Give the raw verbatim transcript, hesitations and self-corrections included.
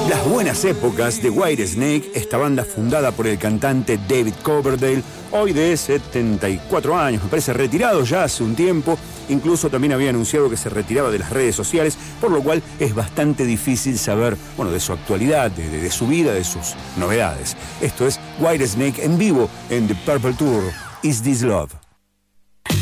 Las buenas épocas de Whitesnake, esta banda fundada por el cantante David Coverdale, hoy de setenta y cuatro años, me parece retirado ya hace un tiempo, incluso también había anunciado que se retiraba de las redes sociales, por lo cual es bastante difícil saber, bueno, de su actualidad, de, de, de su vida, de sus novedades. Esto es Whitesnake en vivo en The Purple Tour, Is This Love?